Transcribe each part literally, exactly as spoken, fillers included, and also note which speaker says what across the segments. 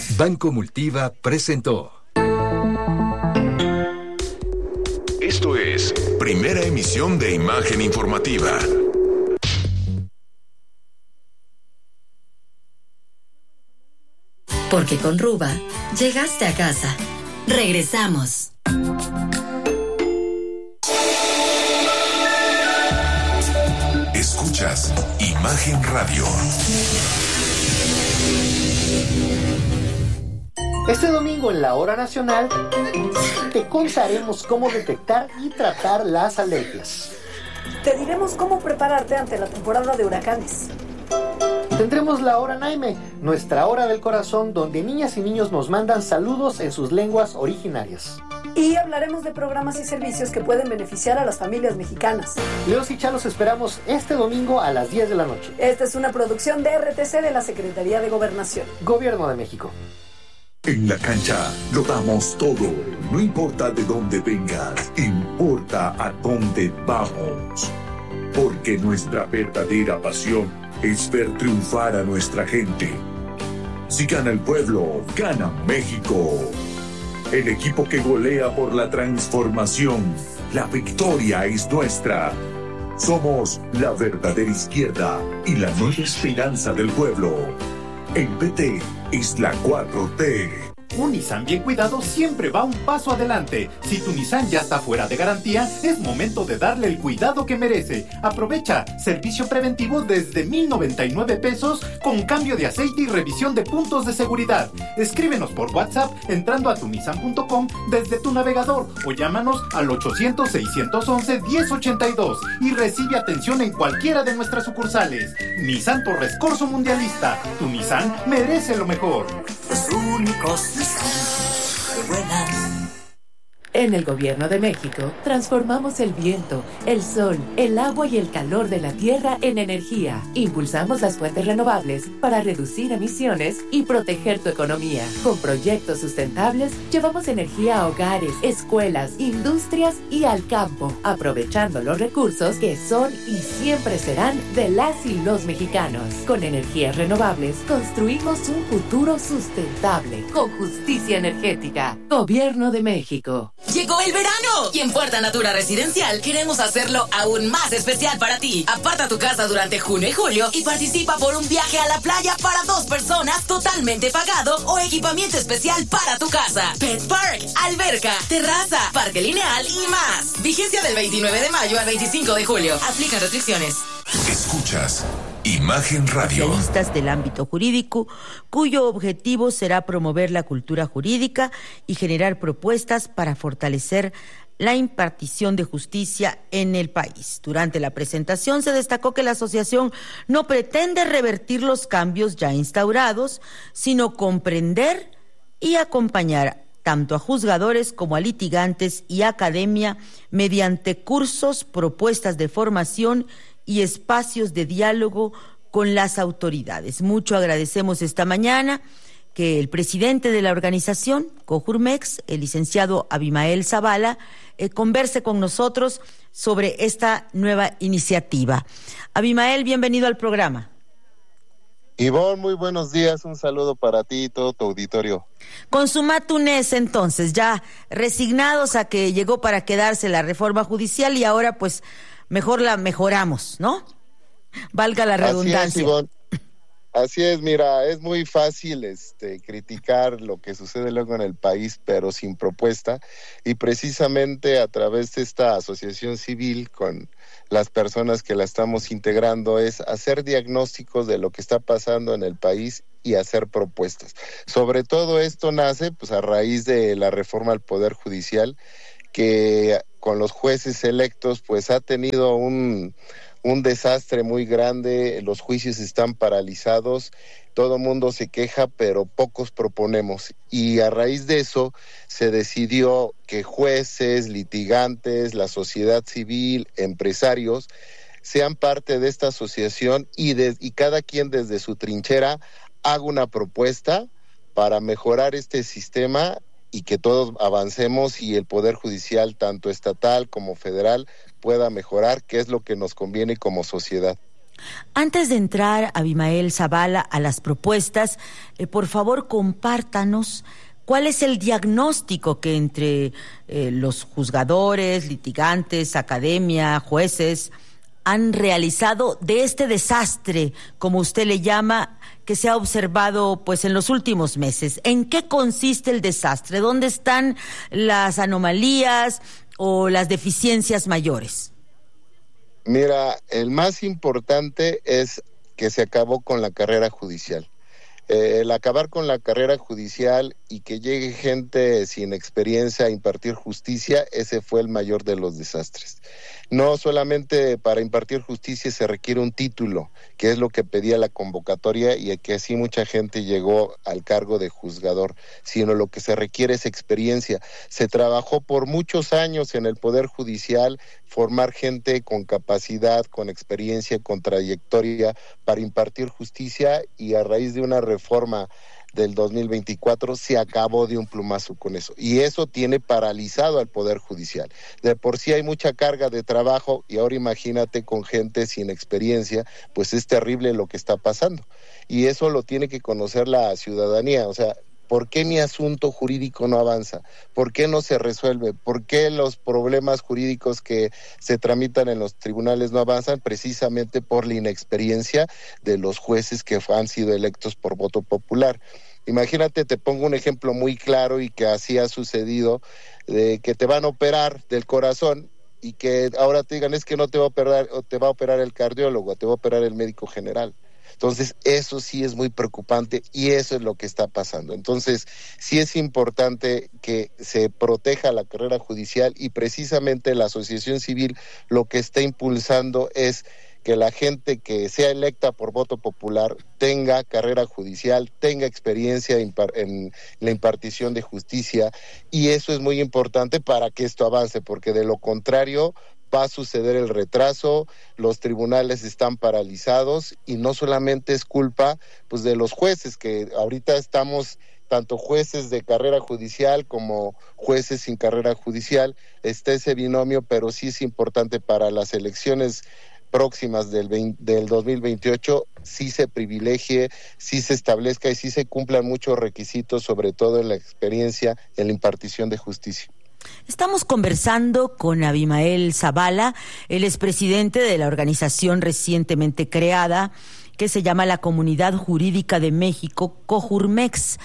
Speaker 1: Banco Multiva presentó.
Speaker 2: Esto es Primera Emisión de Imagen Informativa.
Speaker 3: Porque con Ruba llegaste a casa. Regresamos.
Speaker 2: Escuchas Imagen Radio.
Speaker 4: Este domingo en la Hora Nacional te contaremos cómo detectar y tratar las alergias.
Speaker 5: Te diremos cómo prepararte ante la temporada de huracanes.
Speaker 4: Tendremos la Hora Naime, nuestra hora del corazón, donde niñas y niños nos mandan saludos en sus lenguas originarias.
Speaker 5: Y hablaremos de programas y servicios que pueden beneficiar a las familias mexicanas.
Speaker 4: Leos y Chalos esperamos este domingo a las diez de la noche.
Speaker 5: Esta es una producción de R T C de la Secretaría de Gobernación.
Speaker 4: Gobierno de México.
Speaker 6: En la cancha lo damos todo. No importa de dónde vengas, importa a dónde vamos. Porque nuestra verdadera pasión es ver triunfar a nuestra gente. Si gana el pueblo, gana México. El equipo que golea por la transformación. La victoria es nuestra. Somos la verdadera izquierda y la nueva esperanza del pueblo. El P T es la cuatro T.
Speaker 7: Un Nissan bien cuidado siempre va un paso adelante. Si tu Nissan ya está fuera de garantía, es momento de darle el cuidado que merece. Aprovecha servicio preventivo desde mil noventa y nueve pesos con cambio de aceite y revisión de puntos de seguridad. Escríbenos por WhatsApp entrando a tunissan punto com desde tu navegador o llámanos al ochocientos, seiscientos once, diez ochenta y dos y recibe atención en cualquiera de nuestras sucursales. Nissan Torres Corso Mundialista. Tu Nissan merece lo mejor.
Speaker 8: Los únicos
Speaker 9: En el Gobierno de México, transformamos el viento, el sol, el agua y el calor de la tierra en energía. Impulsamos las fuentes renovables para reducir emisiones y proteger tu economía. Con proyectos sustentables, llevamos energía a hogares, escuelas, industrias y al campo, aprovechando los recursos que son y siempre serán de las y los mexicanos. Con energías renovables, construimos un futuro sustentable, con justicia energética. Gobierno de México.
Speaker 3: ¡Llegó el verano! Y en Puerta Natura Residencial queremos hacerlo aún más especial para ti. Aparta tu casa durante junio y julio y participa por un viaje a la playa para dos personas totalmente pagado o equipamiento especial para tu casa. Pet Park, alberca, terraza, parque lineal y más. Vigencia del veintinueve de mayo al veinticinco de julio. Aplican restricciones.
Speaker 2: Escuchas Imagen Radio.
Speaker 10: Especialistas del ámbito jurídico, cuyo objetivo será promover la cultura jurídica y generar propuestas para fortalecer la impartición de justicia en el país. Durante la presentación se destacó que la asociación no pretende revertir los cambios ya instaurados, sino comprender y acompañar tanto a juzgadores como a litigantes y academia mediante cursos, propuestas de formación y espacios de diálogo con las autoridades. Mucho agradecemos esta mañana que el presidente de la organización, Cojurmex, el licenciado Abimael Zavala, eh, converse con nosotros sobre esta nueva iniciativa. Abimael, bienvenido al programa.
Speaker 11: Ivonne, muy buenos días, un saludo para ti y todo tu auditorio.
Speaker 10: Consumatunés, entonces, ya resignados a que llegó para quedarse la reforma judicial y ahora pues mejor la mejoramos, ¿no? Valga la redundancia.
Speaker 11: Así es, Ivonne. Así es, mira, es muy fácil este, criticar lo que sucede luego en el país, pero sin propuesta, y precisamente a través de esta asociación civil con las personas que la estamos integrando es hacer diagnósticos de lo que está pasando en el país y hacer propuestas. Sobre todo esto nace pues a raíz de la reforma al Poder Judicial, que con los jueces electos pues ha tenido un, un desastre muy grande, los juicios están paralizados, todo mundo se queja, pero pocos proponemos. Y a raíz de eso se decidió que jueces, litigantes, la sociedad civil, empresarios, sean parte de esta asociación y, de, y cada quien desde su trinchera haga una propuesta para mejorar este sistema y que todos avancemos y el Poder Judicial, tanto estatal como federal, pueda mejorar, que es lo que nos conviene como sociedad.
Speaker 10: Antes de entrar, Abimael Zavala, a las propuestas, eh, por favor compártanos cuál es el diagnóstico que entre eh, los juzgadores, litigantes, academia, jueces han realizado de este desastre, como usted le llama, que se ha observado pues en los últimos meses. ¿En qué consiste el desastre? ¿Dónde están las anomalías o las deficiencias mayores?
Speaker 11: Mira, el más importante es que se acabó con la carrera judicial. Eh, el acabar con la carrera judicial y que llegue gente sin experiencia a impartir justicia, ese fue el mayor de los desastres. No solamente para impartir justicia se requiere un título, que es lo que pedía la convocatoria y que así mucha gente llegó al cargo de juzgador, sino lo que se requiere es experiencia. Se trabajó por muchos años en el Poder Judicial, formar gente con capacidad, con experiencia, con trayectoria para impartir justicia, y a raíz de una reforma del dos mil veinticuatro se acabó de un plumazo con eso, y eso tiene paralizado al Poder Judicial. De por sí hay mucha carga de trabajo, y ahora imagínate con gente sin experiencia, pues es terrible lo que está pasando, y eso lo tiene que conocer la ciudadanía. O sea, ¿por qué mi asunto jurídico no avanza? ¿Por qué no se resuelve? ¿Por qué los problemas jurídicos que se tramitan en los tribunales no avanzan? Precisamente por la inexperiencia de los jueces que han sido electos por voto popular. Imagínate, te pongo un ejemplo muy claro y que así ha sucedido, de que te van a operar del corazón y que ahora te digan, es que no te va a operar, o te va a operar el cardiólogo, te va a operar el médico general. Entonces, eso sí es muy preocupante y eso es lo que está pasando. Entonces, sí es importante que se proteja la carrera judicial, y precisamente la asociación civil lo que está impulsando es que la gente que sea electa por voto popular tenga carrera judicial, tenga experiencia en la impartición de justicia, y eso es muy importante para que esto avance, porque de lo contrario va a suceder el retraso, los tribunales están paralizados, y no solamente es culpa pues de los jueces, que ahorita estamos tanto jueces de carrera judicial como jueces sin carrera judicial, está ese binomio, pero sí es importante para las elecciones próximas del, veinte, del dos mil veintiocho, sí se privilegie, sí se establezca y sí se cumplan muchos requisitos, sobre todo en la experiencia en la impartición de justicia.
Speaker 10: Estamos conversando con Abimael Zavala, él es presidente de la organización recientemente creada que se llama la Comunidad Jurídica de México, COJURMEX.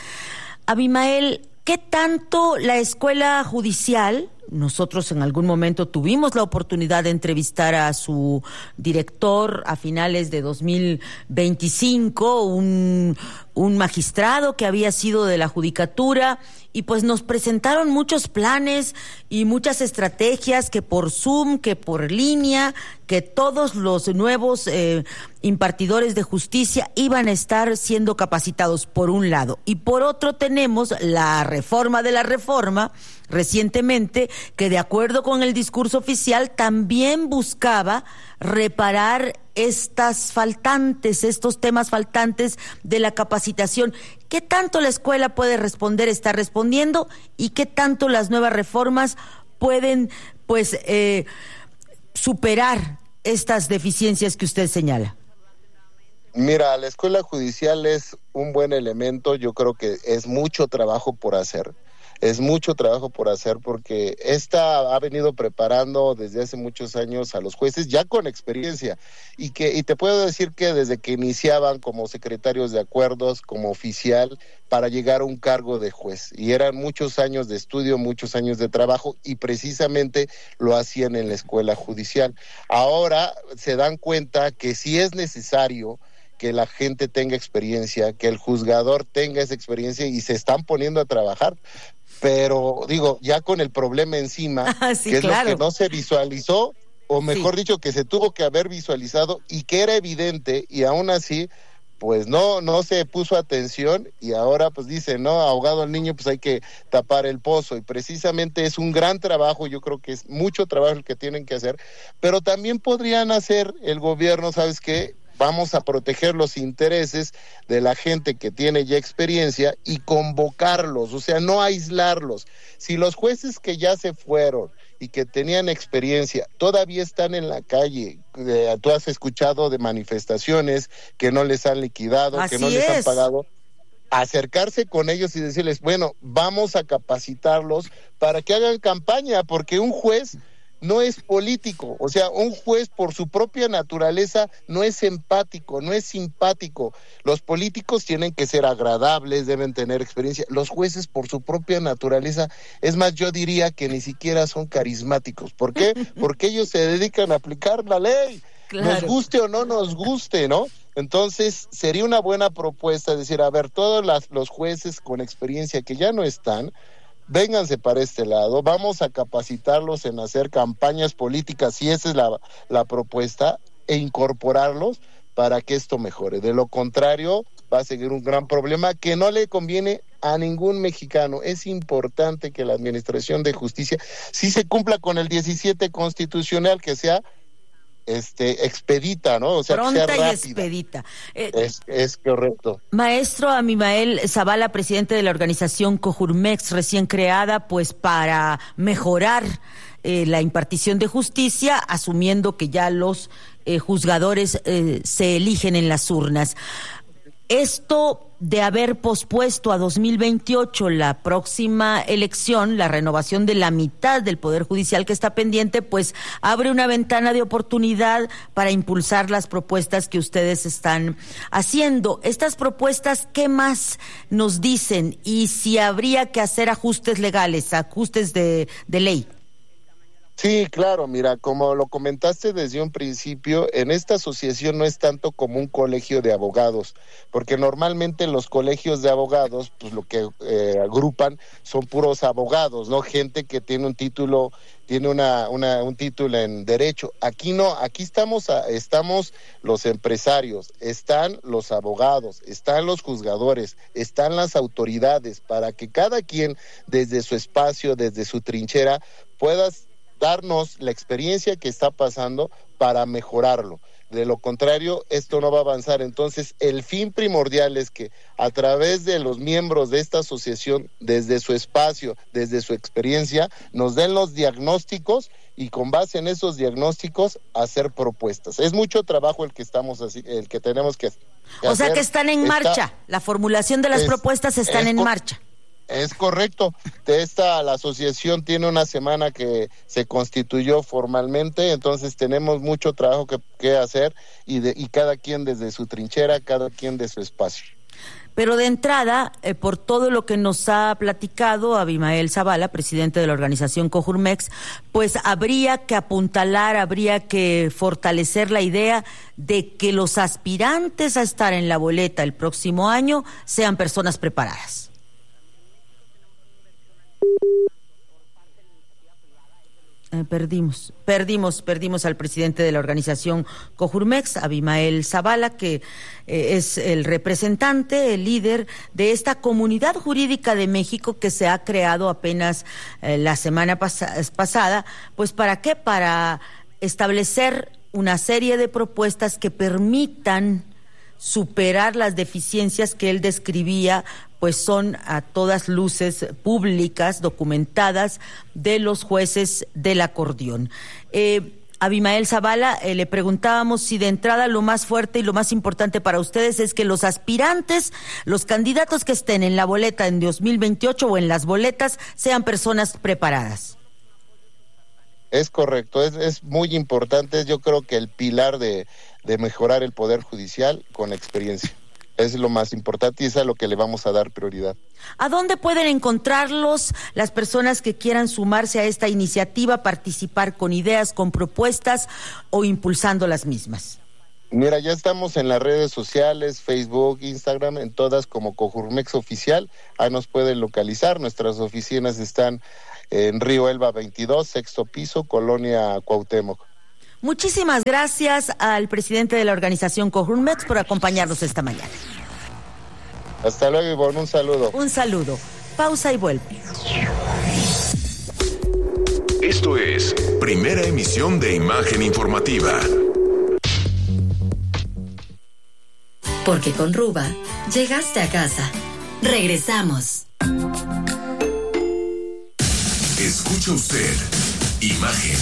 Speaker 10: Abimael, ¿qué tanto la escuela judicial? Nosotros en algún momento tuvimos la oportunidad de entrevistar a su director a finales de dos mil veinticinco, un, un magistrado que había sido de la judicatura, y pues nos presentaron muchos planes y muchas estrategias, que por Zoom, que por línea, que todos los nuevos eh, impartidores de justicia iban a estar siendo capacitados por un lado, y por otro tenemos la reforma de la reforma recientemente, que de acuerdo con el discurso oficial también buscaba reparar estas faltantes, estos temas faltantes de la capacitación. ¿Qué tanto la escuela puede responder, está respondiendo, y qué tanto las nuevas reformas pueden pues eh, superar estas deficiencias que usted señala?
Speaker 11: Mira, la escuela judicial es un buen elemento, yo creo que es mucho trabajo por hacer. Es mucho trabajo por hacer, porque esta ha venido preparando desde hace muchos años a los jueces ya con experiencia, y que y te puedo decir que desde que iniciaban como secretarios de acuerdos, como oficial, para llegar a un cargo de juez, y eran muchos años de estudio, muchos años de trabajo, y precisamente lo hacían en la escuela judicial. Ahora se dan cuenta que sí es necesario que la gente tenga experiencia, que el juzgador tenga esa experiencia, y se están poniendo a trabajar. Pero digo, ya con el problema encima,
Speaker 10: ah, sí,
Speaker 11: que es
Speaker 10: claro.
Speaker 11: lo que no se visualizó, o mejor sí. dicho, que se tuvo que haber visualizado y que era evidente, y aún así, pues no no se puso atención, y ahora pues dice, no, ahogado el niño, pues hay que tapar el pozo, y precisamente es un gran trabajo, yo creo que es mucho trabajo el que tienen que hacer, pero también podrían hacer el gobierno, ¿sabes qué? Vamos a proteger los intereses de la gente que tiene ya experiencia y convocarlos, o sea, no aislarlos. Si los jueces que ya se fueron y que tenían experiencia, todavía están en la calle. Eh, tú has escuchado de manifestaciones que no les han liquidado,
Speaker 10: Así
Speaker 11: que no les
Speaker 10: es.
Speaker 11: han pagado. Acercarse con ellos y decirles, bueno, vamos a capacitarlos para que hagan campaña, porque un juez no es político, o sea, un juez por su propia naturaleza no es empático, no es simpático. Los políticos tienen que ser agradables, deben tener experiencia. Los jueces por su propia naturaleza, es más, yo diría que ni siquiera son carismáticos. ¿Por qué? Porque ellos se dedican a aplicar la ley, claro. Nos guste o no nos guste, ¿no? Entonces, sería una buena propuesta decir, a ver, todos las, los jueces con experiencia que ya no están, vénganse para este lado, vamos a capacitarlos en hacer campañas políticas, si esa es la, la propuesta, e incorporarlos para que esto mejore. De lo contrario, va a seguir un gran problema que no le conviene a ningún mexicano. Es importante que la Administración de Justicia sí se cumpla con el diecisiete constitucional, que sea este expedita, ¿no? O sea,
Speaker 10: pronta
Speaker 11: que sea
Speaker 10: y
Speaker 11: rápida.
Speaker 10: expedita. Eh,
Speaker 11: es, es correcto.
Speaker 10: Maestro Abimael Zavala, presidente de la organización Cojurmex, recién creada, pues para mejorar eh, la impartición de justicia, asumiendo que ya los eh, juzgadores eh, se eligen en las urnas. Esto de haber pospuesto a dos mil veintiocho la próxima elección, la renovación de la mitad del Poder Judicial que está pendiente, pues abre una ventana de oportunidad para impulsar las propuestas que ustedes están haciendo. Estas propuestas, ¿qué más nos dicen? Y si habría que hacer ajustes legales, ajustes de, de ley.
Speaker 11: Sí, claro, mira, como lo comentaste desde un principio, en esta asociación no es tanto como un colegio de abogados, porque normalmente los colegios de abogados, pues lo que eh, agrupan son puros abogados, ¿no? Gente que tiene un título, tiene una, una un título en derecho. Aquí no, aquí estamos, a, estamos los empresarios, están los abogados, están los juzgadores, están las autoridades, para que cada quien desde su espacio, desde su trinchera, pueda darnos la experiencia que está pasando para mejorarlo. De lo contrario, esto no va a avanzar. Entonces, el fin primordial es que a través de los miembros de esta asociación, desde su espacio, desde su experiencia, nos den los diagnósticos y con base en esos diagnósticos hacer propuestas. Es mucho trabajo el que estamos así, el que tenemos que, que
Speaker 10: o
Speaker 11: hacer.
Speaker 10: sea que están en
Speaker 11: Está,
Speaker 10: marcha, la formulación de las
Speaker 11: es,
Speaker 10: propuestas están en
Speaker 11: co-
Speaker 10: marcha.
Speaker 11: Es correcto. Esta, la asociación tiene una semana que se constituyó formalmente, entonces tenemos mucho trabajo que, que hacer y, de, y cada quien desde su trinchera, cada quien de su espacio.
Speaker 10: Pero de entrada, eh, por todo lo que nos ha platicado Abimael Zavala, presidente de la organización Cojurmex, pues habría que apuntalar, habría que fortalecer la idea de que los aspirantes a estar en la boleta el próximo año sean personas preparadas. Eh, perdimos, perdimos, perdimos al presidente de la organización Cojurmex, Abimael Zavala, que eh, es el representante, el líder de esta comunidad jurídica de México que se ha creado apenas eh, la semana pas- pasada. Pues ¿para qué? Para establecer una serie de propuestas que permitan superar las deficiencias que él describía, pues son a todas luces públicas, documentadas, de los jueces del acordeón. Eh, Abimael Zavala, eh, le preguntábamos si de entrada lo más fuerte y lo más importante para ustedes es que los aspirantes, los candidatos que estén en la boleta en dos mil veintiocho o en las boletas, sean personas preparadas.
Speaker 11: Es correcto, es, es muy importante, yo creo que el pilar de, de mejorar el Poder Judicial con experiencia. Es lo más importante y es a lo que le vamos a dar prioridad.
Speaker 10: ¿A dónde pueden encontrarlos las personas que quieran sumarse a esta iniciativa, participar con ideas, con propuestas o impulsando las mismas?
Speaker 11: Mira, ya estamos en las redes sociales, Facebook, Instagram, en todas como Cojurmex Oficial. Ahí nos pueden localizar. Nuestras oficinas están en Río Elba veintidós, sexto piso, Colonia Cuauhtémoc.
Speaker 10: Muchísimas gracias al presidente de la organización Cojurmex por acompañarnos esta mañana.
Speaker 11: Hasta luego, Ivonne, un saludo.
Speaker 10: Un saludo. Pausa y vuelve.
Speaker 2: Esto es Primera Emisión de Imagen Informativa.
Speaker 12: Porque con Ruba llegaste a casa. Regresamos.
Speaker 2: Escucha usted Imagen.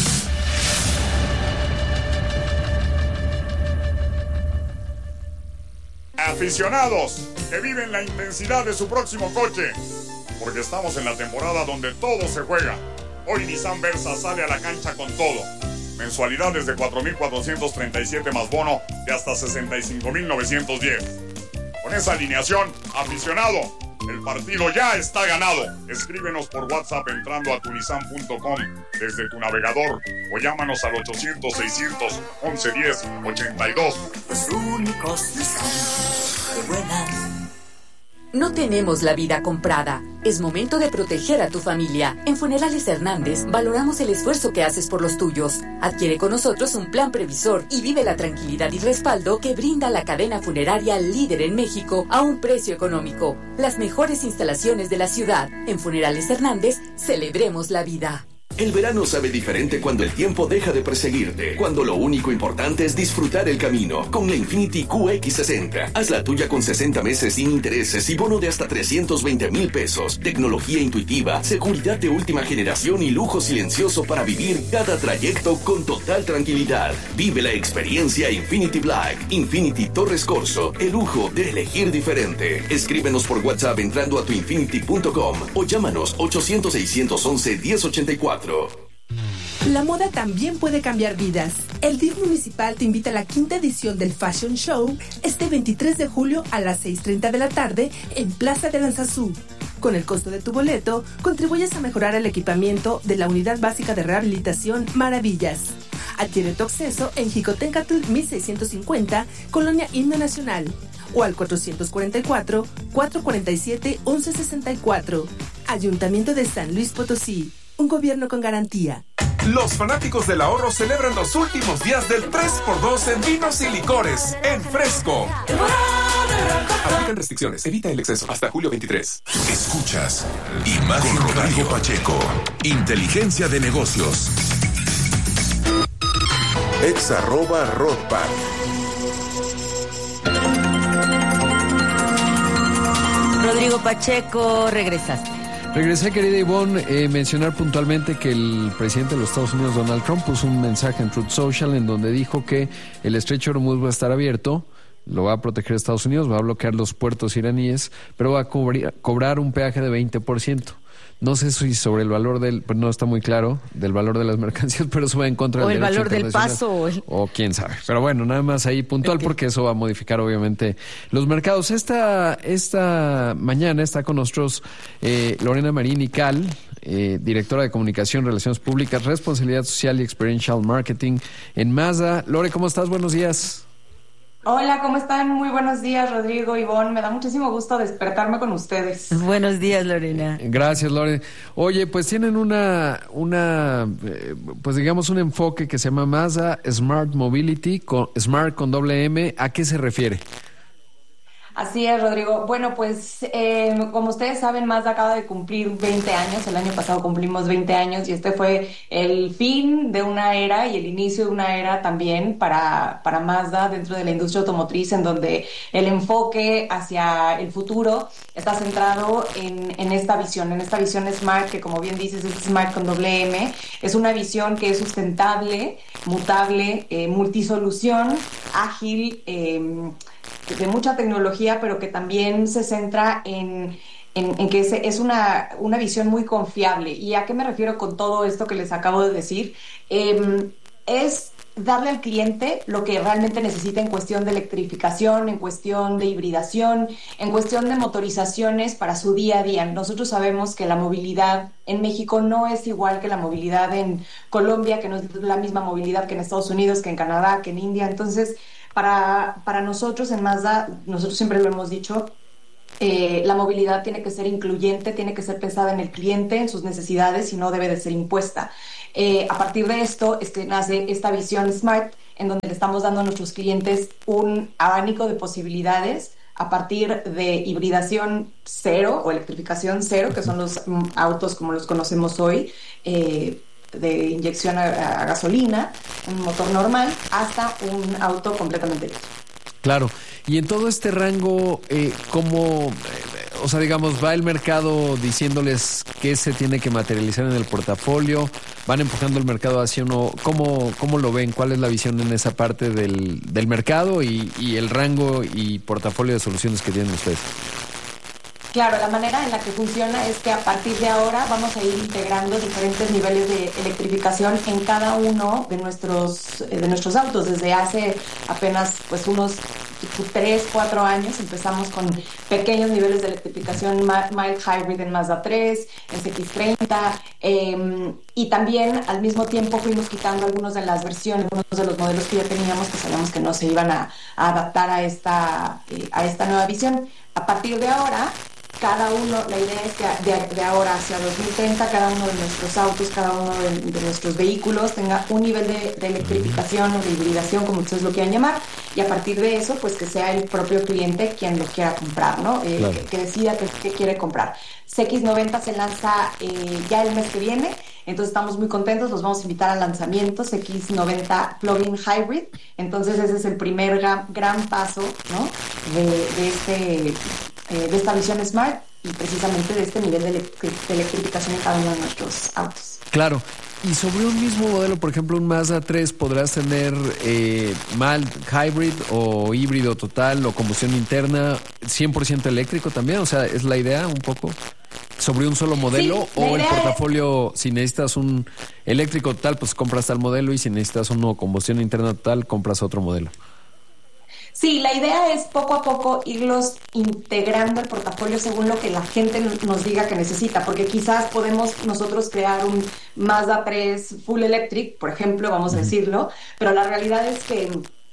Speaker 13: Aficionados que viven la intensidad de su próximo coche, porque estamos en la temporada donde todo se juega. Hoy Nissan Versa sale a la cancha con todo. Mensualidades de cuatro mil cuatrocientos treinta y siete más bono de hasta sesenta y cinco mil novecientos diez. Con esa alineación, aficionado, el partido ya está ganado. Escríbenos por WhatsApp entrando a tunisan punto com desde tu navegador o llámanos al ochocientos, seiscientos, once, diez, ochenta y dos.
Speaker 8: Los únicos Nissan que vuelan.
Speaker 12: No tenemos la vida comprada. Es momento de proteger a tu familia. En Funerales Hernández valoramos el esfuerzo que haces por los tuyos. Adquiere con nosotros un plan previsor y vive la tranquilidad y respaldo que brinda la cadena funeraria líder en México a un precio económico. Las mejores instalaciones de la ciudad. En Funerales Hernández, celebremos la vida.
Speaker 14: El verano sabe diferente cuando el tiempo deja de perseguirte, cuando lo único importante es disfrutar el camino. Con la Infiniti Q X sesenta, haz la tuya con sesenta meses sin intereses y bono de hasta trescientos veinte mil pesos. Tecnología intuitiva, seguridad de última generación y lujo silencioso para vivir cada trayecto con total tranquilidad. Vive la experiencia Infiniti Black, Infiniti Torres Corso, el lujo de elegir diferente. Escríbenos por WhatsApp entrando a tu infiniti punto com o llámanos ochocientos, seiscientos once, diez ochenta y cuatro.
Speaker 15: La moda también puede cambiar vidas. El D I F municipal te invita a la quinta edición del Fashion Show este veintitrés de julio a las seis treinta de la tarde en Plaza de Aranzazú. Con el costo de tu boleto, contribuyes a mejorar el equipamiento de la Unidad Básica de Rehabilitación Maravillas. Adquiere tu acceso en Jicotencatl mil seiscientos cincuenta, Colonia Himno Nacional, o al cuatrocientos cuarenta y cuatro, cuatrocientos cuarenta y siete, once sesenta y cuatro. Ayuntamiento de San Luis Potosí. Un gobierno con garantía.
Speaker 16: Los fanáticos del ahorro celebran los últimos días del tres por dos en vinos y licores en Fresco. Aplican restricciones. Evita el exceso. Hasta julio veintitrés.
Speaker 2: Escuchas Imagen Rodrigo Pacheco. Inteligencia de negocios. Ex arroba Rodpack.
Speaker 10: Rodrigo Pacheco, regresaste.
Speaker 17: Regresé, querida Ivonne, eh, mencionar puntualmente que el presidente de los Estados Unidos, Donald Trump, puso un mensaje en Truth Social en donde dijo que el estrecho de Hormuz va a estar abierto, lo va a proteger Estados Unidos, va a bloquear los puertos iraníes, pero va a cobrar, cobrar un peaje de veinte por ciento. No sé si sobre el valor del, pues no está muy claro, del valor de las mercancías, pero eso va en contra del derecho internacional. O el valor del paso. O, el... o quién sabe. Pero bueno, nada más ahí puntual okay. Porque eso va a modificar obviamente los mercados. Esta, esta mañana está con nosotros eh, Lorena Marín Ical, eh, directora de Comunicación, Relaciones Públicas, Responsabilidad Social y Experiential Marketing en Mazda. Lore, ¿cómo estás? Buenos días.
Speaker 18: Hola, ¿cómo están? Muy buenos días, Rodrigo, Ivonne. Me da muchísimo gusto despertarme con ustedes.
Speaker 10: Buenos días, Lorena.
Speaker 17: Gracias, Lore. Oye, pues tienen una, una, pues digamos un enfoque que se llama Mazda Smart Mobility, con, Smart con doble M. ¿A qué se refiere?
Speaker 18: Así es, Rodrigo. Bueno, pues eh, como ustedes saben, Mazda acaba de cumplir veinte años. El año pasado cumplimos veinte años y este fue el fin de una era y el inicio de una era también para, para Mazda dentro de la industria automotriz, en donde el enfoque hacia el futuro está centrado en, en esta visión, en esta visión Smart, que como bien dices es Smart con doble M. Es una visión que es sustentable, mutable, eh, multisolución, ágil, eh, de mucha tecnología, pero que también se centra en, en, en que es, es una, una visión muy confiable. ¿Y a qué me refiero con todo esto que les acabo de decir? Eh, es darle al cliente lo que realmente necesita en cuestión de electrificación, en cuestión de hibridación, en cuestión de motorizaciones para su día a día. Nosotros sabemos que la movilidad en México no es igual que la movilidad en Colombia, que no es la misma movilidad que en Estados Unidos, que en Canadá, que en India. Entonces, Para, para nosotros en Mazda, nosotros siempre lo hemos dicho, eh, la movilidad tiene que ser incluyente, tiene que ser pensada en el cliente, en sus necesidades y no debe de ser impuesta. Eh, a partir de esto es que nace esta visión Smart, en donde le estamos dando a nuestros clientes un abanico de posibilidades a partir de hibridación cero o electrificación cero, que son los um, autos como los conocemos hoy, eh, de inyección a, a gasolina, un motor normal, hasta un auto completamente eléctrico.
Speaker 17: Claro, y en todo este rango, eh, ¿cómo, eh, o sea, digamos, va el mercado diciéndoles qué se tiene que materializar en el portafolio, van empujando el mercado hacia uno. ¿Cómo, cómo lo ven? ¿Cuál es la visión en esa parte del, del mercado y, y el rango y portafolio de soluciones que tienen ustedes?
Speaker 18: Claro, la manera en la que funciona es que a partir de ahora vamos a ir integrando diferentes niveles de electrificación en cada uno de nuestros, de nuestros autos. Desde hace apenas pues unos tres, cuatro años empezamos con pequeños niveles de electrificación mild hybrid en Mazda tres, en C X treinta, eh, y también al mismo tiempo fuimos quitando algunas de las versiones, algunos de los modelos que ya teníamos que sabíamos que no se iban a, a adaptar a esta, eh, a esta nueva visión. A partir de ahora, cada uno, la idea es que de, de ahora hacia dos mil treinta, cada uno de nuestros autos, cada uno de, de nuestros vehículos tenga un nivel de, de electrificación o de hibridación, como ustedes lo quieran llamar, y a partir de eso, pues que sea el propio cliente quien lo quiera comprar, ¿no? Eh, claro. que, que decida qué que quiere comprar. C X noventa se lanza eh, ya el mes que viene, entonces estamos muy contentos, los vamos a invitar al lanzamiento, C X noventa Plug-in Hybrid, entonces ese es el primer gran, gran paso, ¿no? de, de este... de esta visión Smart y precisamente de este nivel de, electri- de electrificación en cada uno de nuestros autos.
Speaker 17: Claro, y sobre un mismo modelo, por ejemplo, un Mazda tres, ¿podrás tener eh, mild hybrid o híbrido total o combustión interna cien por ciento eléctrico también? O sea, ¿es la idea un poco sobre un solo modelo? Sí, o el portafolio, es... si necesitas un eléctrico total, pues compras tal modelo, y si necesitas uno combustión interna total, compras otro modelo.
Speaker 18: Sí, la idea es poco a poco irlos integrando el portafolio según lo que la gente nos diga que necesita, porque quizás podemos nosotros crear un Mazda tres Full Electric, por ejemplo, vamos a decirlo, pero la realidad es que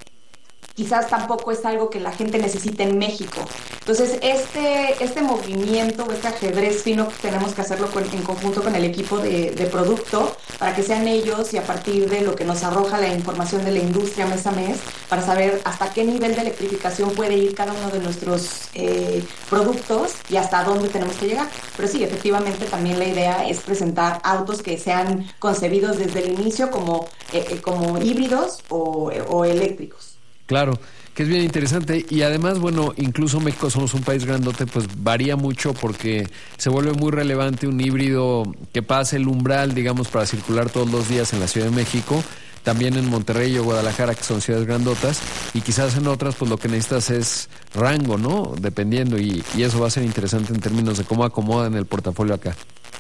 Speaker 18: quizás tampoco es algo que la gente necesite en México. Entonces, este, este movimiento, este ajedrez fino, tenemos que hacerlo con, en conjunto con el equipo de, de producto, para que sean ellos y a partir de lo que nos arroja la información de la industria mes a mes, para saber hasta qué nivel de electrificación puede ir cada uno de nuestros eh, productos y hasta dónde tenemos que llegar. Pero sí, efectivamente, también la idea es presentar autos que sean concebidos desde el inicio como, eh, como híbridos o, o eléctricos.
Speaker 17: Claro, que es bien interesante, y además, bueno, incluso México somos un país grandote, pues varía mucho porque se vuelve muy relevante un híbrido que pase el umbral, digamos, para circular todos los días en la Ciudad de México, también en Monterrey o Guadalajara, que son ciudades grandotas, y quizás en otras, pues lo que necesitas es rango, ¿no? Dependiendo, y, y eso va a ser interesante en términos de cómo acomodan el portafolio acá.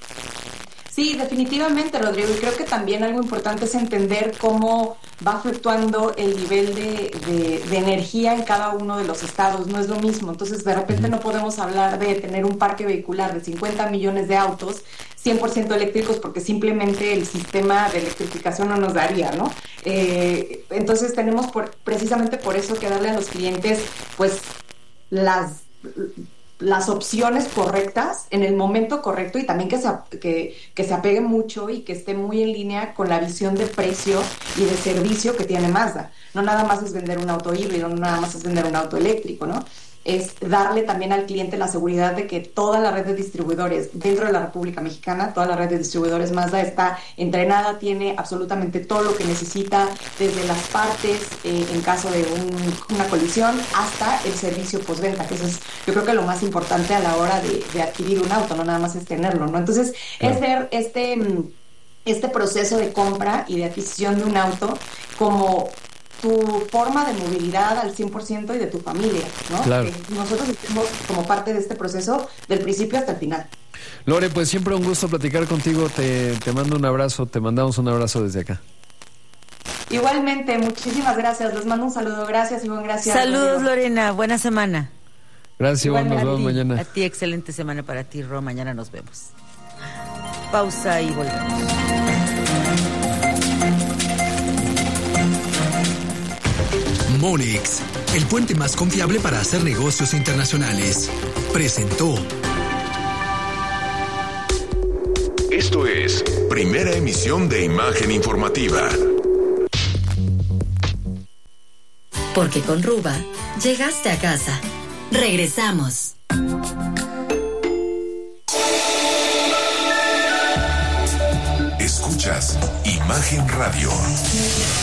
Speaker 18: Sí, definitivamente, Rodrigo, y creo que también algo importante es entender cómo va fluctuando el nivel de, de, de energía en cada uno de los estados, no es lo mismo. Entonces, de repente no podemos hablar de tener un parque vehicular de cincuenta millones de autos cien por ciento eléctricos porque simplemente el sistema de electrificación no nos daría, ¿no? Eh, entonces, tenemos por, precisamente por eso que darle a los clientes, pues, las... las opciones correctas en el momento correcto, y también que se, que, que se apegue mucho y que esté muy en línea con la visión de precio y de servicio que tiene Mazda. No nada más es vender un auto híbrido, no nada más es vender un auto eléctrico, ¿no? Es darle también al cliente la seguridad de que toda la red de distribuidores dentro de la República Mexicana, toda la red de distribuidores Mazda está entrenada, tiene absolutamente todo lo que necesita, desde las partes eh, en caso de un, una colisión hasta el servicio postventa, que eso es, yo creo que lo más importante a la hora de, de adquirir un auto, no nada más es tenerlo, ¿no? Entonces, claro, es ver este, este proceso de compra y de adquisición de un auto como tu forma de movilidad al cien por ciento y de tu familia, ¿no?
Speaker 17: Claro.
Speaker 18: Que nosotros estamos como parte de este proceso del principio hasta el final.
Speaker 17: Lore, pues siempre un gusto platicar contigo, te, te mando un abrazo, te mandamos un abrazo desde acá.
Speaker 18: Igualmente, muchísimas gracias, les mando un saludo, gracias Ivonne, gracias.
Speaker 10: Saludos,
Speaker 18: Rodrigo.
Speaker 10: Lorena, buena semana.
Speaker 17: Gracias, Ivonne, nos vemos mañana.
Speaker 10: A ti, excelente semana para ti, Ro, mañana nos vemos. Pausa y volvemos.
Speaker 19: Monex, el puente más confiable para hacer negocios internacionales, presentó.
Speaker 2: Esto es Primera Emisión de Imagen Informativa.
Speaker 20: Porque con Ruba llegaste a casa. Regresamos.
Speaker 2: Escuchas Imagen Radio.